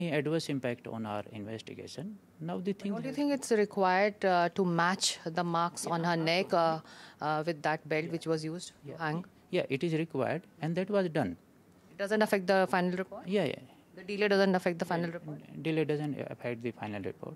adverse impact on our investigation. Now the thing. Don't you think it's required to match the marks on her neck with that belt which was used to hang? Yeah, it is required, and that was done. It doesn't affect the final report? Yeah. The delay doesn't affect the final report? Delay doesn't affect the final report.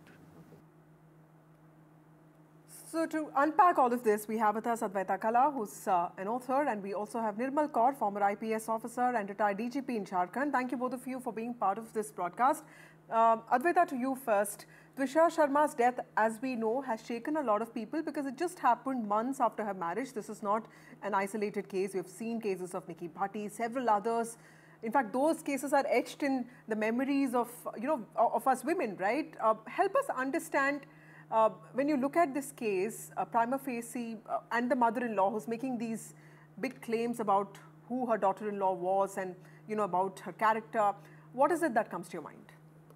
So to unpack all of this, we have with us Advaita Kala, who's an author, and we also have Nirmal Kaur, former IPS officer and retired DGP in Jharkhand. Thank you both of you for being part of this broadcast. Advaita, to you first. Twisha Sharma's death, as we know, has shaken a lot of people because it just happened months after her marriage. This is not an isolated case. We've seen cases of Nikki Bhatti, several others. In fact, those cases are etched in the memories of, of us women, right? Help us understand, when you look at this case, prima facie, and the mother-in-law who's making these big claims about who her daughter-in-law was and, about her character, what is it that comes to your mind?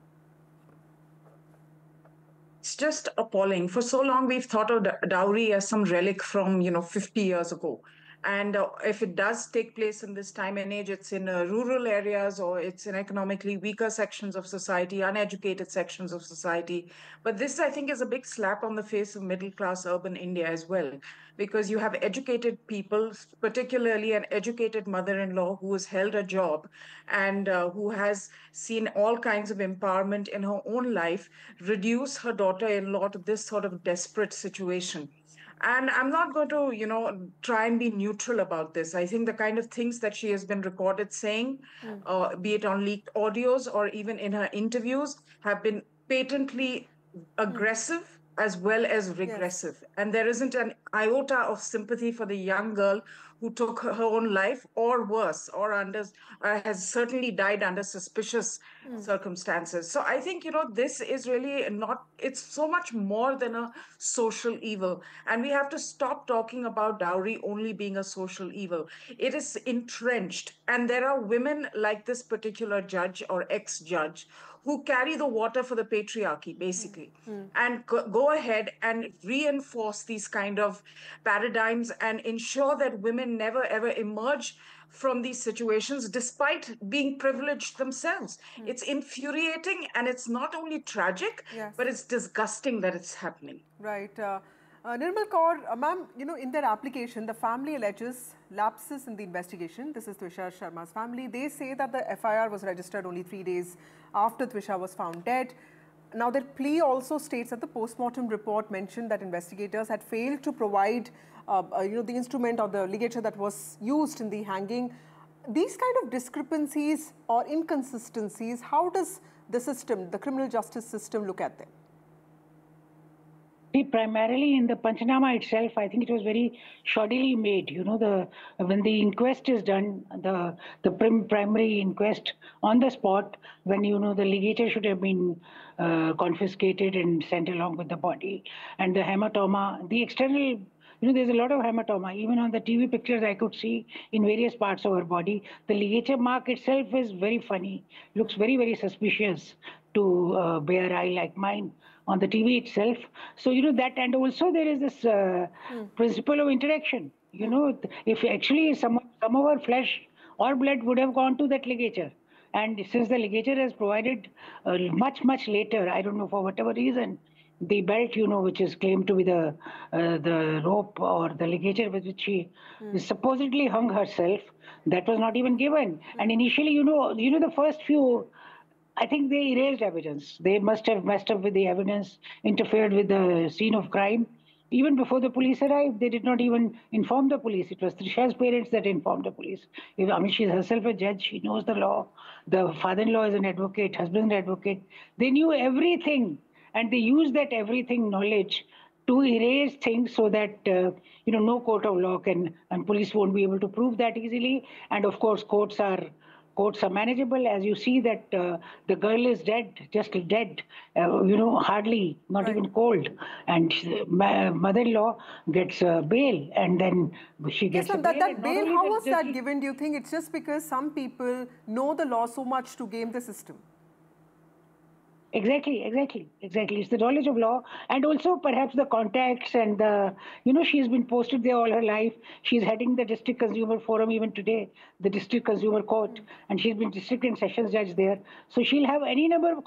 It's just appalling. For so long, we've thought of dowry as some relic from, 50 years ago. And if it does take place in this time and age, it's in rural areas or it's in economically weaker sections of society, uneducated sections of society. But this, I think, is a big slap on the face of middle-class urban India as well, because you have educated people, particularly an educated mother-in-law who has held a job and who has seen all kinds of empowerment in her own life, reduce her daughter-in-law to this sort of desperate situation. And I'm not going to, try and be neutral about this. I think the kind of things that she has been recorded saying, be it on leaked audios or even in her interviews, have been patently aggressive as well as regressive. Yes. And there isn't an iota of sympathy for the young girl who took her own life, or worse, or has certainly died under suspicious circumstances. So I think, this is really it's so much more than a social evil. And we have to stop talking about dowry only being a social evil. It is entrenched. And there are women like this particular judge or ex-judge who carry the water for the patriarchy, basically, and go ahead and reinforce these kind of paradigms and ensure that women never, ever emerge from these situations despite being privileged themselves. It's infuriating, and it's not only tragic, but it's disgusting that it's happening. Right. Nirmal Kaur, ma'am, in their application, the family alleges lapses in the investigation. This is Twisha Sharma's family. They say that the FIR was registered only 3 days after Twisha was found dead. Now, their plea also states that the post-mortem report mentioned that investigators had failed to provide, the instrument or the ligature that was used in the hanging. These kind of discrepancies or inconsistencies, how does the system, the criminal justice system, look at them? Primarily in the Panchnama itself, I think it was very shoddily made. When the inquest is done, the primary inquest on the spot, when the ligature should have been confiscated and sent along with the body, and the hematoma, the external. There's a lot of hematoma. Even on the TV pictures, I could see in various parts of her body. The ligature mark itself is very funny. Looks very, very suspicious to a bare eye like mine on the TV itself. So, that, and also there is this principle of interaction. If actually some of her flesh or blood would have gone to that ligature. And since the ligature is provided much, much later, I don't know for whatever reason, the belt, which is claimed to be the rope or the ligature with which she supposedly hung herself, that was not even given. And initially, the first few, I think they erased evidence. They must have messed up with the evidence, interfered with the scene of crime. Even before the police arrived, they did not even inform the police. It was Trisha's parents that informed the police. She's herself a judge. She knows the law. The father-in-law is an advocate, husband is an advocate. They knew everything. And they use that everything knowledge to erase things so that, no court of law and police won't be able to prove that easily. And of course, courts are manageable. As you see that the girl is dead, just dead, hardly, not even cold. And mother-in-law gets bail, and then she gets that bail, how was that given? Do you think it's just because some people know the law so much to game the system? Exactly. It's the knowledge of law, and also perhaps the contacts and the, she's been posted there all her life. She's heading the District Consumer Forum even today, the District Consumer Court, and she's been District and Sessions Judge there. So she'll have any number of